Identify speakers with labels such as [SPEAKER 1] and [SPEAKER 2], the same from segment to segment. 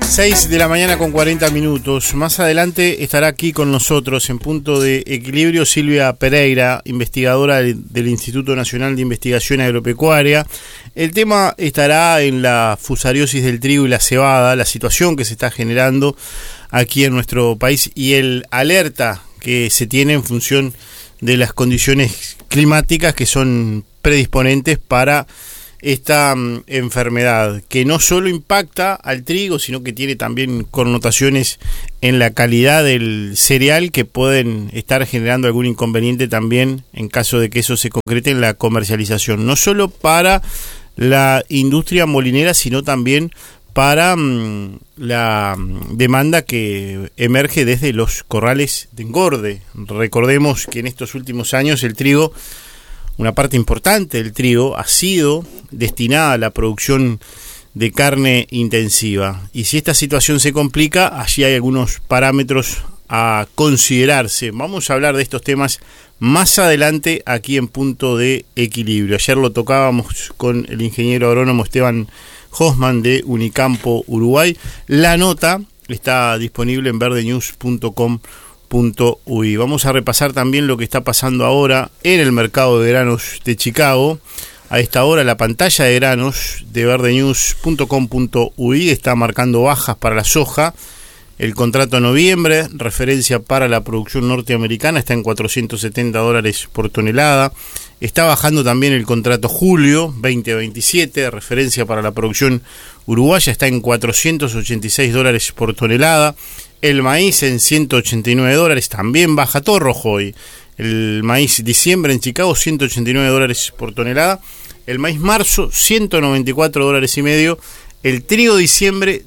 [SPEAKER 1] 6 de la mañana con 40 minutos. Más adelante estará aquí con nosotros en Punto de Equilibrio Silvia Pereira, investigadora del Instituto Nacional de Investigación Agropecuaria. El tema estará en la fusariosis del trigo y la cebada, la situación que se está generando aquí en nuestro país y el alerta que se tiene en función de las condiciones climáticas que son predisponentes para esta enfermedad, que no solo impacta al trigo, sino que tiene también connotaciones en la calidad del cereal que pueden estar generando algún inconveniente también en caso de que eso se concrete en la comercialización, no solo para la industria molinera, sino también para la demanda que emerge desde los corrales de engorde. Recordemos que en estos últimos años el trigo, una parte importante del trigo, ha sido destinada a la producción de carne intensiva. Y si esta situación se complica, allí hay algunos parámetros a considerarse. Vamos a hablar de estos temas más adelante aquí en Punto de Equilibrio. Ayer lo tocábamos con el ingeniero agrónomo Esteban Hoffman de Unicampo Uruguay. La nota está disponible en verdenews.com.uy. Vamos a repasar también lo que está pasando ahora en el mercado de granos de Chicago. A esta hora la pantalla de granos de verdenews.com.uy está marcando bajas para la soja. El contrato noviembre, referencia para la producción norteamericana, está en $470 por tonelada. Está bajando también el contrato julio 2027, referencia para la producción uruguaya, está en $486 por tonelada. El maíz en $189, también baja, todo rojo hoy. El maíz diciembre en Chicago, $189 por tonelada. El maíz marzo, $194.50. El trigo diciembre,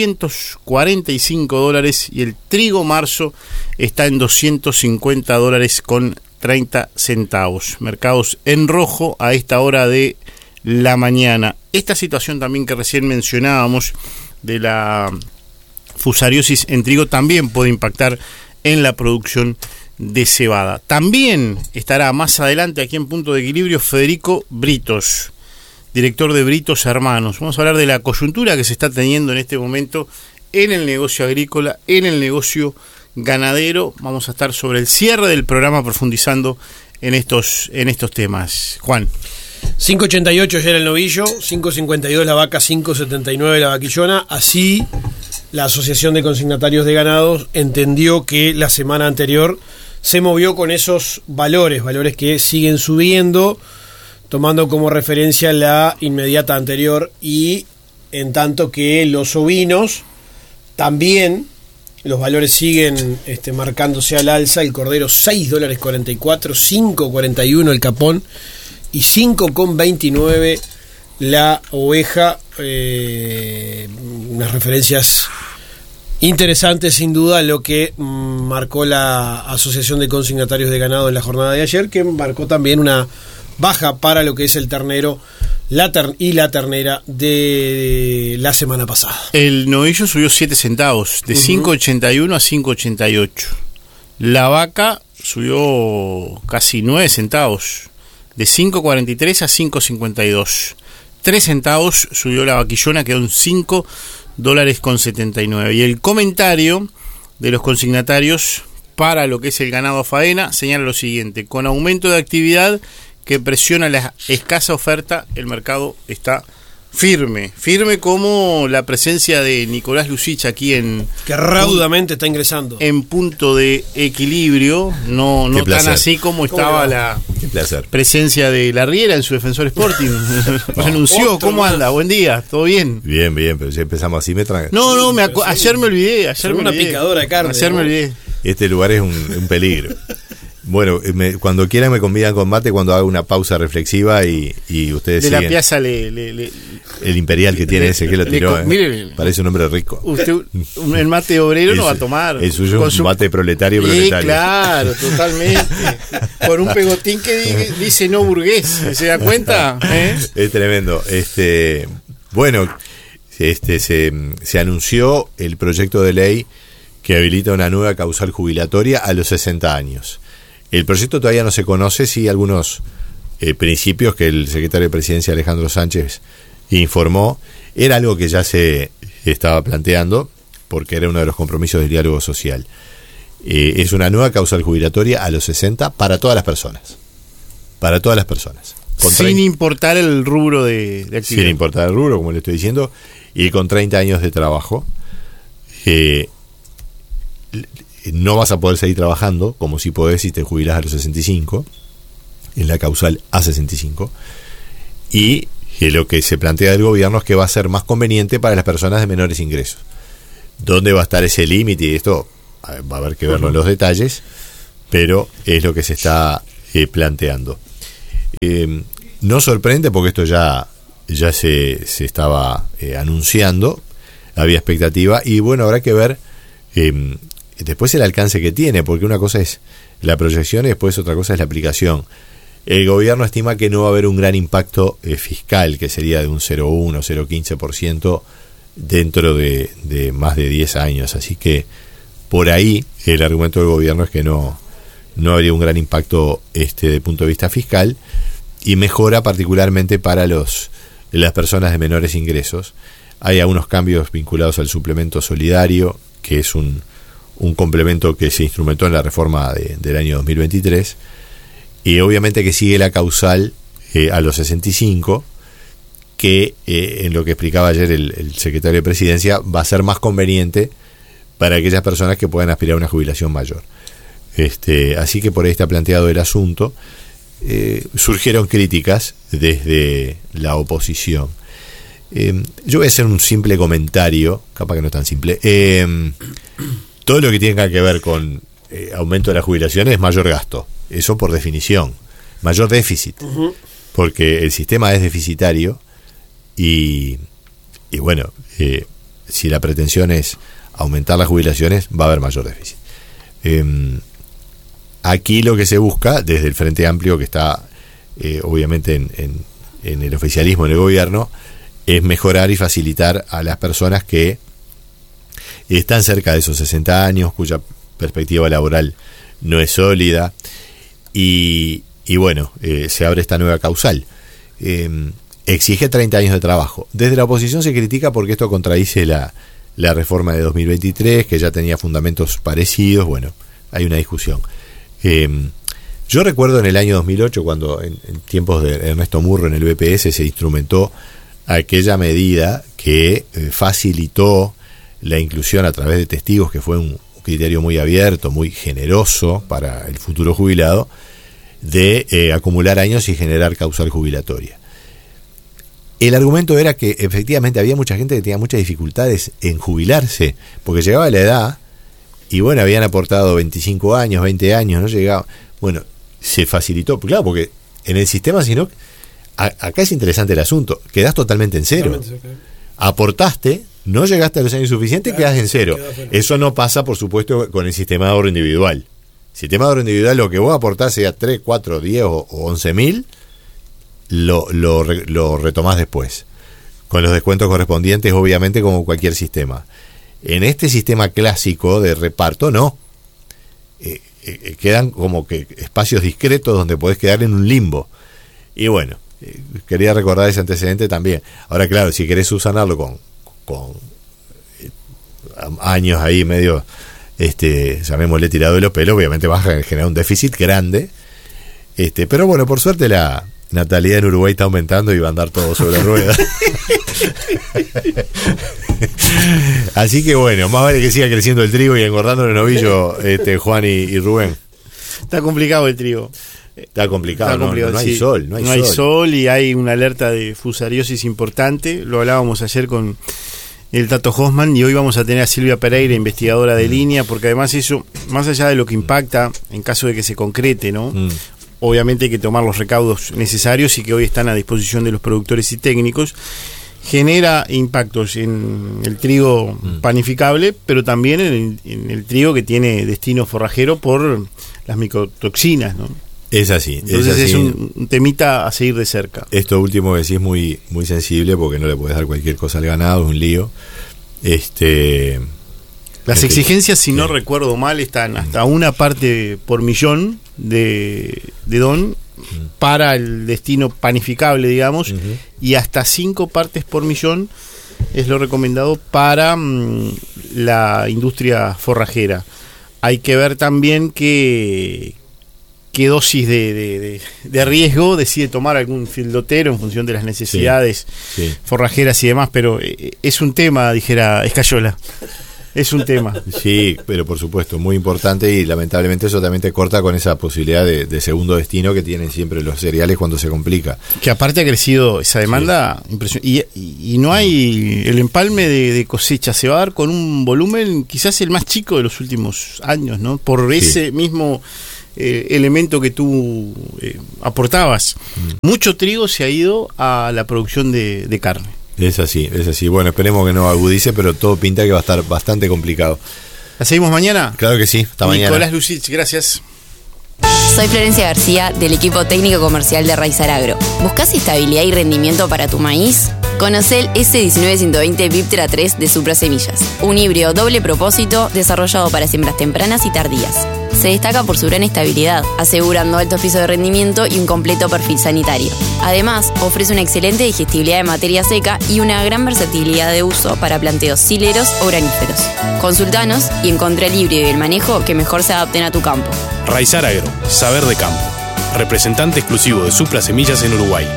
[SPEAKER 1] $245, y el trigo marzo está en $250.30. Mercados en rojo a esta hora de la mañana. Esta situación también que recién mencionábamos de la fusariosis en trigo también puede impactar en la producción de cebada. También estará más adelante aquí en Punto de Equilibrio Federico Britos, director de Britos Hermanos. Vamos a hablar de la coyuntura que se está teniendo en este momento en el negocio agrícola, en el negocio ganadero. Vamos a estar sobre el cierre del programa profundizando en estos temas. Juan.
[SPEAKER 2] 5.88 ya era el novillo, 5.52 la vaca, 5.79 la vaquillona. Así la Asociación de Consignatarios de Ganados entendió que la semana anterior se movió con esos valores que siguen subiendo, tomando como referencia la inmediata anterior, y en tanto que los ovinos también los valores siguen marcándose al alza. El cordero $6.44, 5.41 el capón y 5.29 la oveja. Unas referencias interesantes sin duda lo que marcó la Asociación de Consignatarios de Ganado en la jornada de ayer, que marcó también una baja para lo que es el ternero y la ternera de la semana pasada.
[SPEAKER 1] El novillo subió 7 centavos, de 5.81 a 5.88. La vaca subió casi 9 centavos, de 5.43 a 5.52. 3 centavos subió la vaquillona, quedó en $5.79. Y el comentario de los consignatarios para lo que es el ganado a faena señala lo siguiente: con aumento de actividad que presiona la escasa oferta, el mercado está firme como la presencia de Nicolás Lucich aquí
[SPEAKER 2] que raudamente está ingresando
[SPEAKER 1] en Punto de Equilibrio, no tan así como estaba la presencia de la Riera en su Defensor Sporting. Anunció. ¿Cómo anda? Buen día, ¿todo bien?
[SPEAKER 3] Bien, pero ya empezamos así,
[SPEAKER 1] ayer me olvidé,
[SPEAKER 2] picadora de carne.
[SPEAKER 1] Ayer me olvidé.
[SPEAKER 3] Este lugar es un peligro. Bueno, cuando quieran me convidan con mate cuando haga una pausa reflexiva y ustedes
[SPEAKER 1] de
[SPEAKER 3] siguen.
[SPEAKER 1] La Piazza
[SPEAKER 3] el imperial que tiene ese que lo tiró.
[SPEAKER 1] Mire,
[SPEAKER 3] parece un hombre rico.
[SPEAKER 1] Usted el mate obrero no va a tomar.
[SPEAKER 3] El suyo es un mate proletario.
[SPEAKER 1] Claro, totalmente. Con un pegotín que dice no burgués. ¿Se da cuenta?
[SPEAKER 3] Es tremendo. Bueno, se anunció el proyecto de ley que habilita una nueva causal jubilatoria a los 60 años. El proyecto todavía no se conoce, sí algunos principios que el secretario de Presidencia Alejandro Sánchez informó. Era algo que ya se estaba planteando, porque era uno de los compromisos del diálogo social. Es una nueva causal jubilatoria a los 60 para todas las personas. Para todas las personas.
[SPEAKER 1] Sin importar el rubro de actividad.
[SPEAKER 3] Sin importar el rubro, como le estoy diciendo, y con 30 años de trabajo. No vas a poder seguir trabajando, como si podés si te jubilás a los 65, en la causal A65. Y lo que se plantea del gobierno es que va a ser más conveniente para las personas de menores ingresos. ¿Dónde va a estar ese límite? Y esto va a haber que verlo en los detalles, pero es lo que se está planteando. No sorprende porque esto ya se estaba anunciando, había expectativa, y bueno, habrá que ver después el alcance que tiene, porque una cosa es la proyección y después otra cosa es la aplicación. El gobierno estima que no va a haber un gran impacto fiscal, que sería de un 0,1, 0,15% dentro de más de 10 años, así que por ahí el argumento del gobierno es que no habría un gran impacto de punto de vista fiscal, y mejora particularmente para las personas de menores ingresos. Hay algunos cambios vinculados al suplemento solidario, que es un complemento que se instrumentó en la reforma del año 2023, y obviamente que sigue la causal a los 65, que en lo que explicaba ayer el secretario de Presidencia, va a ser más conveniente para aquellas personas que puedan aspirar a una jubilación mayor. Así que por ahí está planteado el asunto. Surgieron críticas desde la oposición. Yo voy a hacer un simple comentario, capaz que no tan simple. Todo lo que tenga que ver con aumento de las jubilaciones es mayor gasto, eso por definición, mayor déficit, porque el sistema es deficitario y bueno, si la pretensión es aumentar las jubilaciones, va a haber mayor déficit. Aquí lo que se busca desde el Frente Amplio, que está obviamente en el oficialismo, en el gobierno, es mejorar y facilitar a las personas que están cerca de esos 60 años, cuya perspectiva laboral no es sólida, y bueno, se abre esta nueva causal. Exige 30 años de trabajo. Desde la oposición se critica porque esto contradice la reforma de 2023, que ya tenía fundamentos parecidos. Bueno, hay una discusión. Yo recuerdo en el año 2008, cuando en tiempos de Ernesto Murro en el BPS se instrumentó aquella medida que facilitó la inclusión a través de testigos, que fue un criterio muy abierto, muy generoso para el futuro jubilado, de acumular años y generar causal jubilatoria. El argumento era que efectivamente había mucha gente que tenía muchas dificultades en jubilarse, porque llegaba la edad y bueno, habían aportado 25 años, 20 años, no llegaba. Bueno, se facilitó, claro, porque en el sistema, sino acá es interesante el asunto, quedás totalmente en cero. Aportaste, no llegaste a los años suficientes, quedás en cero. Eso no pasa, por supuesto, con el sistema de ahorro individual. El sistema de ahorro individual, lo que vos aportás, sea 3, 4, 10 o 11.000, lo retomás después, con los descuentos correspondientes, obviamente, como cualquier sistema. En este sistema clásico de reparto, no. Quedan como que espacios discretos donde podés quedar en un limbo. Y bueno, quería recordar ese antecedente también. Ahora, claro, si querés subsanarlo con años ahí medio, llamémosle tirado de los pelos, obviamente vas a generar un déficit grande. Pero bueno, por suerte la natalidad en Uruguay está aumentando y va a andar todo sobre ruedas. Así que bueno, más vale que siga creciendo el trigo y engordando el novillo, Juan y Rubén.
[SPEAKER 1] Está complicado el trigo.
[SPEAKER 3] Está complicado, no hay sol. No
[SPEAKER 1] hay sol y hay una alerta de fusariosis importante. Lo hablábamos ayer con el Tato Hoffman, y hoy vamos a tener a Silvia Pereira, investigadora de línea, porque además eso, más allá de lo que impacta en caso de que se concrete, ¿no? Obviamente hay que tomar los recaudos necesarios y que hoy están a disposición de los productores y técnicos. Genera impactos en el trigo panificable, pero también en el trigo que tiene destino forrajero por las micotoxinas, ¿no?
[SPEAKER 3] Es así.
[SPEAKER 1] Entonces es un temita a seguir de cerca.
[SPEAKER 3] Esto último que decís es muy, muy sensible, porque no le puedes dar cualquier cosa al ganado, es un lío.
[SPEAKER 1] Las exigencias, si no recuerdo mal, están hasta una parte por millón de DON para el destino panificable, digamos, y hasta 5 partes por millón es lo recomendado para la industria forrajera. Hay que ver también qué dosis de riesgo decide tomar algún fieldotero en función de las necesidades forrajeras y demás, pero es un tema, dijera Escayola. Es un tema.
[SPEAKER 3] Sí, pero por supuesto, muy importante, y lamentablemente eso también te corta con esa posibilidad de segundo destino que tienen siempre los cereales cuando se complica.
[SPEAKER 1] Que aparte ha crecido esa demanda impresionante. Y no hay el empalme de cosecha, se va a dar con un volumen quizás el más chico de los últimos años, ¿no? Por ese mismo elemento que tú aportabas. Mucho trigo se ha ido a la producción de carne.
[SPEAKER 3] Es así. Bueno, esperemos que no agudice, pero todo pinta que va a estar bastante complicado.
[SPEAKER 1] ¿La seguimos mañana?
[SPEAKER 3] Claro que sí, hasta mañana.
[SPEAKER 1] Nicolás Lucich, gracias.
[SPEAKER 4] Soy Florencia García, del equipo técnico comercial de Raizar Agro. ¿Buscás estabilidad y rendimiento para tu maíz? Conocé el S19120 Viptera 3 de Supra Semillas, un híbrido doble propósito desarrollado para siembras tempranas y tardías. Se destaca por su gran estabilidad, asegurando altos pisos de rendimiento y un completo perfil sanitario. Además, ofrece una excelente digestibilidad de materia seca y una gran versatilidad de uso para planteos sileros o graníferos. Consultanos y encontrá el híbrido y el manejo que mejor se adapten a tu campo.
[SPEAKER 5] Raizar Agro, saber de campo. Representante exclusivo de Supra Semillas en Uruguay.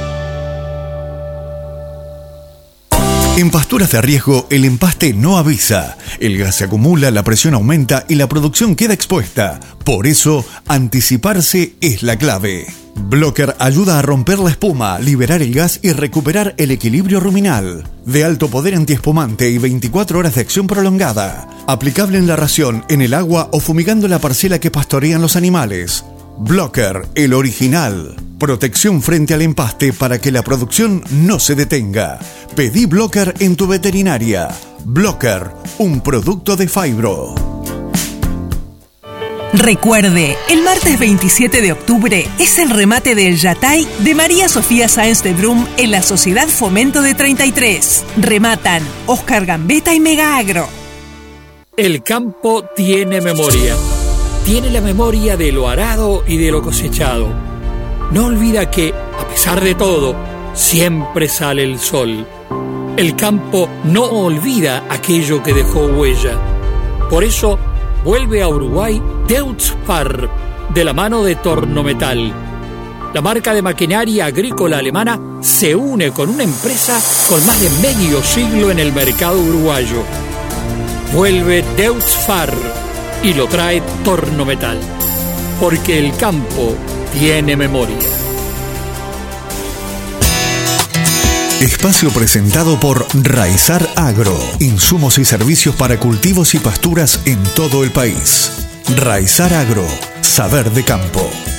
[SPEAKER 6] En pasturas de riesgo, el empaste no avisa. El gas se acumula, la presión aumenta y la producción queda expuesta. Por eso, anticiparse es la clave. Blocker ayuda a romper la espuma, liberar el gas y recuperar el equilibrio ruminal. De alto poder antiespumante y 24 horas de acción prolongada. Aplicable en la ración, en el agua o fumigando la parcela que pastorean los animales. Blocker, el original. Protección frente al empaste para que la producción no se detenga. Pedí Blocker en tu veterinaria. Blocker, un producto de Fibro.
[SPEAKER 7] Recuerde, el martes 27 de octubre es el remate del Yatay de María Sofía Sáenz de Brum en la Sociedad Fomento de 33. Rematan Oscar Gambetta y Mega Agro.
[SPEAKER 8] El campo tiene memoria. Tiene la memoria de lo arado y de lo cosechado. No olvida que, a pesar de todo, siempre sale el sol. El campo no olvida aquello que dejó huella. Por eso, vuelve a Uruguay Deutz-Fahr, de la mano de Tornometal. La marca de maquinaria agrícola alemana se une con una empresa con más de medio siglo en el mercado uruguayo. Vuelve Deutz-Fahr y lo trae Tornometal, porque el campo tiene memoria.
[SPEAKER 6] Espacio presentado por Raizar Agro. Insumos y servicios para cultivos y pasturas en todo el país. Raizar Agro. Saber de campo.